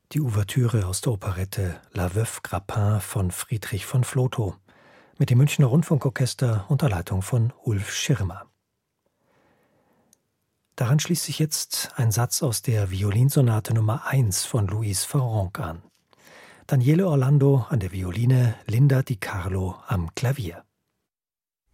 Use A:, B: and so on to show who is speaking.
A: Die Ouvertüre aus der Operette La Veuve Grappin von Friedrich von Flotow mit dem Münchner Rundfunkorchester unter Leitung von Ulf Schirmer. Daran schließt sich jetzt ein Satz aus der Violinsonate Nummer 1 von Luis Ferronk an. Daniele Orlando an der Violine, Linda Di Carlo am Klavier.